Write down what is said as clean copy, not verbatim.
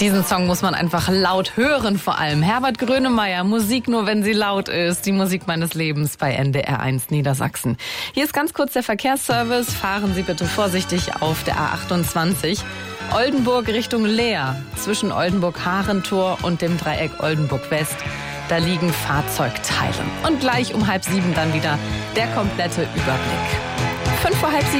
Diesen Song muss man einfach laut hören, vor allem. Herbert Grönemeyer, Musik nur, wenn sie laut ist. Die Musik meines Lebens bei NDR1 Niedersachsen. Hier ist ganz kurz der Verkehrsservice. Fahren Sie bitte vorsichtig auf der A28. Oldenburg Richtung Leer. Zwischen Oldenburg-Harentor und dem Dreieck Oldenburg-West. Da liegen Fahrzeugteile. Und gleich um 6:30 dann wieder der komplette Überblick. 6:55.